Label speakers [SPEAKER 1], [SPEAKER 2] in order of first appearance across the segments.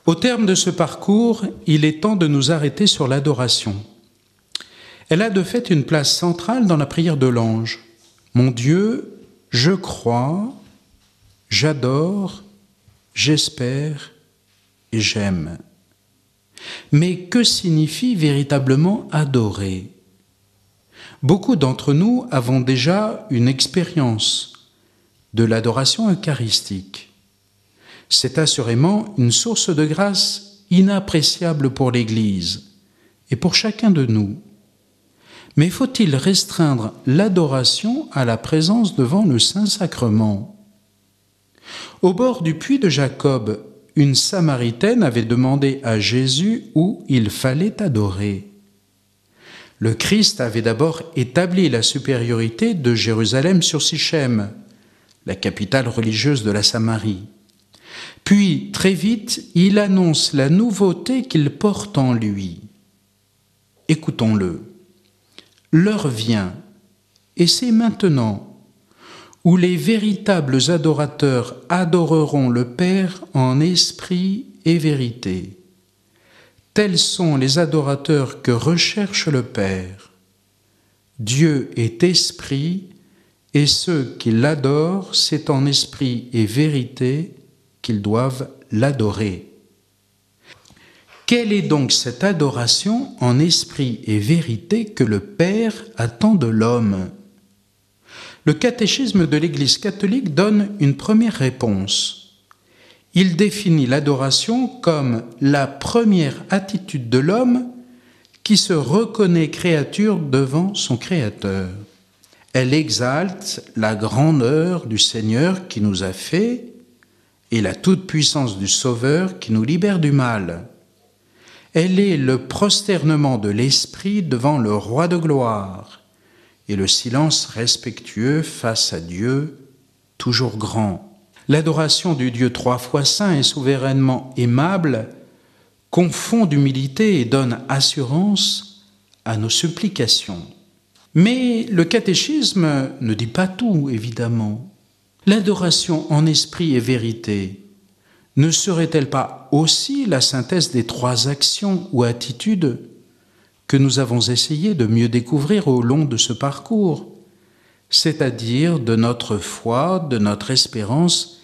[SPEAKER 1] Au terme de ce parcours, il est temps de nous arrêter sur l'adoration. Elle a de fait une place centrale dans la prière de l'ange. Mon Dieu, je crois, j'adore, j'espère et j'aime. Mais que signifie véritablement adorer ? Beaucoup d'entre nous avons déjà une expérience de l'adoration eucharistique. C'est assurément une source de grâce inappréciable pour l'Église et pour chacun de nous. Mais faut-il restreindre l'adoration à la présence devant le Saint-Sacrement ? Au bord du puits de Jacob, une Samaritaine avait demandé à Jésus où il fallait adorer. Le Christ avait d'abord établi la supériorité de Jérusalem sur Sichem, la capitale religieuse de la Samarie. Puis, très vite, il annonce la nouveauté qu'il porte en lui. Écoutons-le. L'heure vient, et c'est maintenant, où les véritables adorateurs adoreront le Père en esprit et vérité. Tels sont les adorateurs que recherche le Père. Dieu est esprit, et ceux qui l'adorent, c'est en esprit et vérité qu'ils doivent l'adorer. Quelle est donc cette adoration en esprit et vérité que le Père attend de l'homme ? Le catéchisme de l'Église catholique donne une première réponse. Il définit l'adoration comme la première attitude de l'homme qui se reconnaît créature devant son Créateur. Elle exalte la grandeur du Seigneur qui nous a fait et la toute-puissance du Sauveur qui nous libère du mal. Elle est le prosternement de l'esprit devant le Roi de gloire et le silence respectueux face à Dieu, toujours grand. L'adoration du Dieu 3 fois saint et souverainement aimable confond d'humilité et donne assurance à nos supplications. Mais le catéchisme ne dit pas tout, évidemment. L'adoration en esprit et vérité ne serait-elle pas aussi la synthèse des 3 actions ou attitudes que nous avons essayé de mieux découvrir au long de ce parcours, c'est-à-dire de notre foi, de notre espérance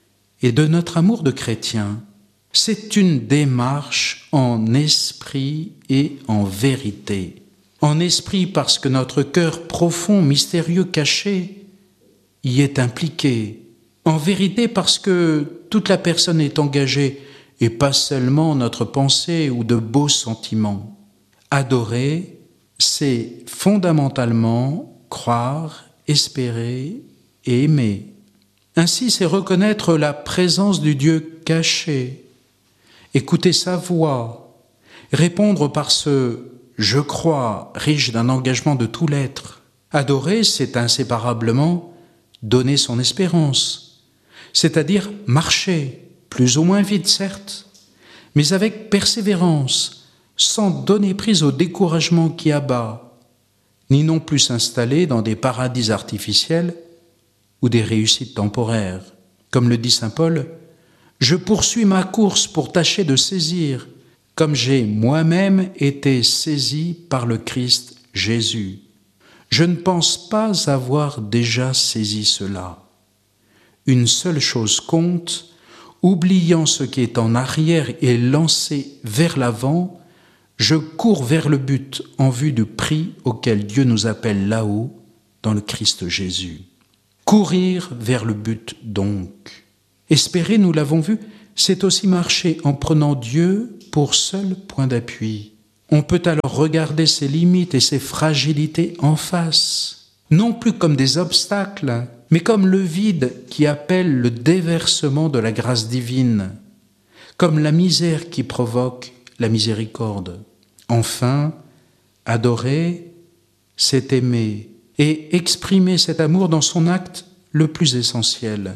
[SPEAKER 1] et de notre amour de chrétien ? C'est une démarche en esprit et en vérité. En esprit parce que notre cœur profond, mystérieux, caché, y est impliqué. En vérité parce que toute la personne est engagée et pas seulement notre pensée ou de beaux sentiments. Adorer, c'est fondamentalement croire, espérer et aimer. Ainsi, c'est reconnaître la présence du Dieu caché, écouter sa voix, répondre par ce « je crois » riche d'un engagement de tout l'être. Adorer, c'est inséparablement donner son espérance, c'est-à-dire marcher, plus ou moins vite certes, mais avec persévérance, sans donner prise au découragement qui abat, ni non plus s'installer dans des paradis artificiels ou des réussites temporaires. Comme le dit saint Paul, « Je poursuis ma course pour tâcher de saisir, comme j'ai moi-même été saisi par le Christ Jésus. Je ne pense pas avoir déjà saisi cela. Une seule chose compte, oubliant ce qui est en arrière et lancé vers l'avant, je cours vers le but en vue du prix auquel Dieu nous appelle là-haut, dans le Christ Jésus. » Courir vers le but donc. Espérer, nous l'avons vu, c'est aussi marcher en prenant Dieu pour seul point d'appui. On peut alors regarder ses limites et ses fragilités en face, non plus comme des obstacles, mais comme le vide qui appelle le déversement de la grâce divine, comme la misère qui provoque la miséricorde. Enfin, adorer, c'est aimer et exprimer cet amour dans son acte le plus essentiel,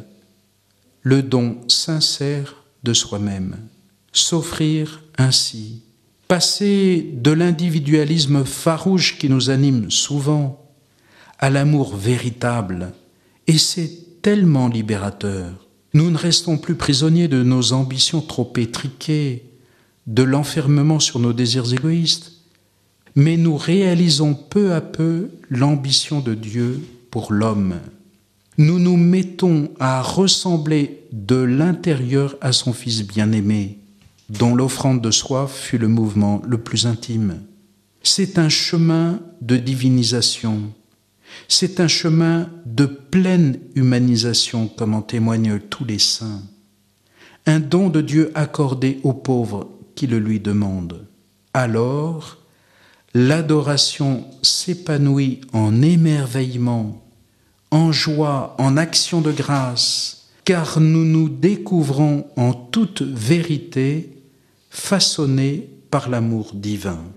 [SPEAKER 1] le don sincère de soi-même. S'offrir ainsi, passer de l'individualisme farouche qui nous anime souvent à l'amour véritable, et c'est tellement libérateur. Nous ne restons plus prisonniers de nos ambitions trop étriquées, de l'enfermement sur nos désirs égoïstes, mais nous réalisons peu à peu l'ambition de Dieu pour l'homme. Nous nous mettons à ressembler de l'intérieur à son Fils bien-aimé, dont l'offrande de soi fut le mouvement le plus intime. C'est un chemin de divinisation, c'est un chemin de pleine humanisation, comme en témoignent tous les saints, un don de Dieu accordé aux pauvres qui le lui demandent. Alors, l'adoration s'épanouit en émerveillement, en joie, en action de grâce, car nous nous découvrons en toute vérité façonnés par l'amour divin.